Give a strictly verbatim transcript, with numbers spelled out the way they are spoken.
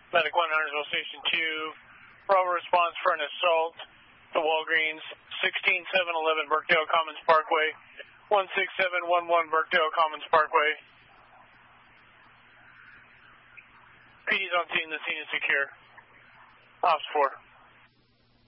Medic one, Huntersville Station two. Bravo response for an assault to Walgreens, sixteen seven eleven Birkdale Commons Parkway, one six seven one one Birkdale Commons Parkway. P D's on scene, the scene is secure. Ops four.